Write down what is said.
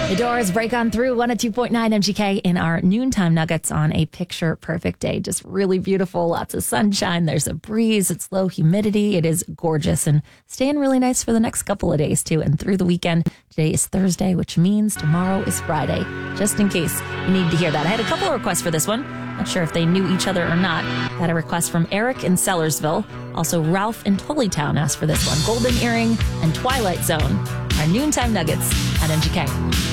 The Doors break on through 102.9 MGK in our noontime nuggets on a picture perfect day. Just really beautiful. Lots of sunshine. There's a breeze. It's low humidity. It is gorgeous and staying really nice for the next couple of days too. And through the weekend, today is Thursday, which means tomorrow is Friday. Just in case you need to hear that. I had a couple of requests for this one. Not sure if they knew each other or not. Got a request from Eric in Sellersville. Also, Ralph in Tullytown asked for this one. Golden Earring and Twilight Zone. Our noontime nuggets at MGK.